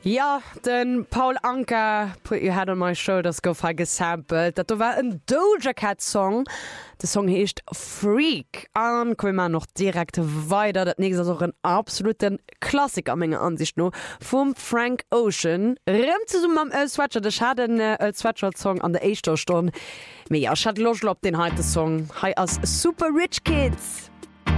Ja, den Paul Anka put your head on my shoulders go ha gesampelt. Dat war een Doja Cat Song. De Song hecht Freak. An kom man noch direkt weiter. Dat nächste auch een absoluten Klassikermenge Ansicht no vum Frank Ocean. Remmt ze am Sweatshirt, de schaden Sweatshirt Song an der Eistor Stunde. Me ja, hat loch op den heute Song. Hi as Super Rich Kids.